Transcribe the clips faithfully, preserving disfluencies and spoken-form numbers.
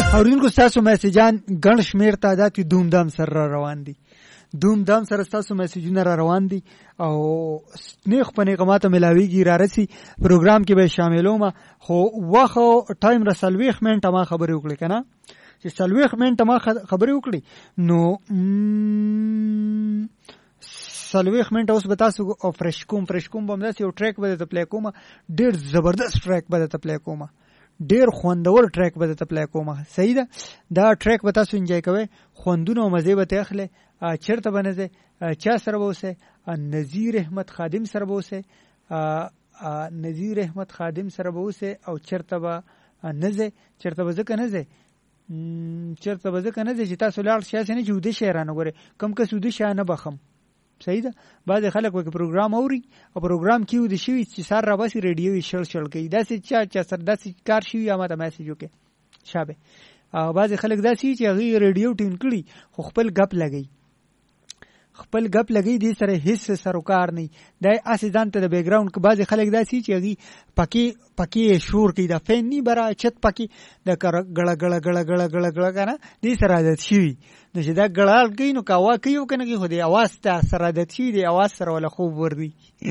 اورینکو تاسو میسجان ګڼ شمیر تعداد کې دوم دام سره روان دي دوم دام سره تاسو میسجونه را روان دي او نیخ په نغماته ملاویږي را رسي پروګرام کې به شاملوم خو واخو ټایم را سلويخ منټه ما خبرې وکړې کنه چې سلويخ منټه ما خبرې وکړې نو سلويخ منټه اوس به تاسو او فرش کوم فرش کوم بم داسې یو ټریک به ته پلی کوم ډېر زبردست ټریک به ته پلی کوم ډیر خوندور ټریک به ته پلی کومه صحیح ده دا ټریک به تاسو انجوای کوئ خوندونه او مزه به ته اخلي چیرته بنځه چا سره به اوسه نذیر احمد خادم سره به اوسه نذیر احمد خادم سره به اوسه او چیرته به نزه چیرته به ځکه نزه چیرته به ځکه نزه چې تاسو لاړ شئ نه چې ودې شهرانه غوړي کم که سودې شانه بخم صحیح ده بعض خلک وکي پروګرام اوري او پروګرام کیو د شي چې سار را باسي ریډیو شل شل کوي داسې چا چا سر داسې کار شي یا ماته میسج وکي شابه او بعض خلک داسې چې هغه ریډیو ټین کړي خو خپل غپ لګي خپل غپ لګي دې سره هیڅ سروکار نه دی اسې ځانته د بیک گراوند کې بعض خلک داسې چې هغه پکی پکی شور کوي د فین نی برا چت پکی د غړ غړ غړ غړ غړ غړ غړ کنه دې سره عادت شي نو چې دا غړال کوي نو کاوا کوي کنه کې خو دې आवाज ته سره عادت شي دې आवाज سره ولا خوب وردی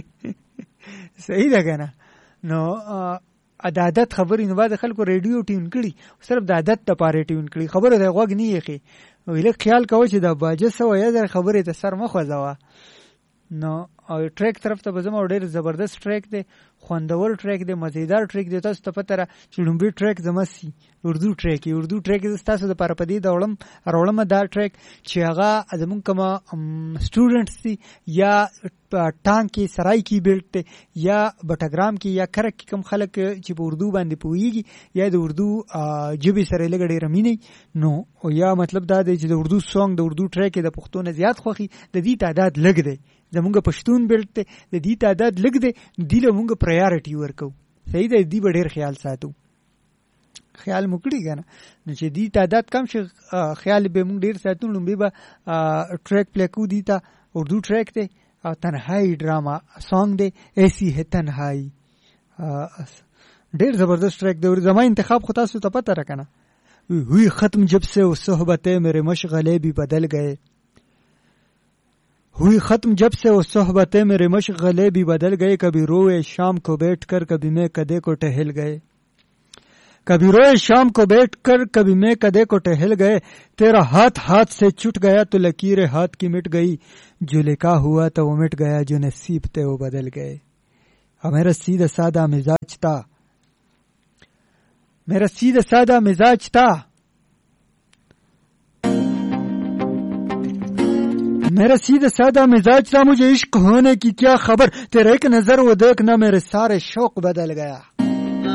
صحیح ده کنه نو عادت خبرې نو بعد خلکو ریډیو ټیون کړي صرف د عادت لپاره ټیون کړي خبره د غوګ نه یخي ویل خیال کوي چې دا باجه سو یا د خبرې ته سر مخ وځوا نو او ټریک طرف ته بزم او ډیر زبردست ټریک دی خوندور ټریک دی مزیدار ټریک دی تاسو ته پته را چې لومبي ټریک زمسي اردو ټریک اردو ټریک تاسو د لپاره پدې د اولم اولم دا ټریک چې هغه زمون کما سټوډنټس دي یا ټانک کې سرای کې بیلټ یا بټاګرام کې یا کرک کم خلک چې په اردو باندې پوهیږي یا د اردو جبې سره لګړې رمینی نو او یا مطلب دا دی چې د اردو سونګ د اردو ټریک د پښتو نه زیات خوخي د دې تعداد لګ دی زمونږ پښتون بیلټ د دې تعداد لګ دی دی له مونږ پرایورټي ورکو صحیح دی دی ډېر خیال ساتو خیال مکړی کنه نو چې دی تعداد کم شي خیال به مونږ ډېر ساتو لومبي به ټریک پلی کو دی تا اردو ټریک دی تنہائی ڈراما سانگ دے ایسی ہے تنہائی ډیر زبردست ٹریک دے اور زما انتخاب خدا سے پتہ رکھنا ہوئی ختم جب سے وہ صحبتیں میرے مشغلے بھی بدل گئے ہوئی ختم جب سے وہ صحبتیں میرے مشغلے بھی بدل گئے کبھی روئے شام کو بیٹھ کر کبھی میں کدے کو ٹہل گئے کبھی روئے شام کو بیٹھ کر کبھی میں کدے کو ٹہل گئے تیرا ہاتھ ہاتھ سے چھٹ گیا تو لکیریں ہاتھ کی مٹ گئی جو لکھا ہوا تو وہ مٹ گیا جو نصیب تھے وہ بدل گئے اور میرا سیدھا سادہ مزاج تھا میرا سیدھا سادہ مزاج تھا میرا سیدھا سادہ مزاج تھا مجھے عشق ہونے کی کیا خبر تیرا ایک نظر وہ دیکھنا میرے سارے شوق بدل گیا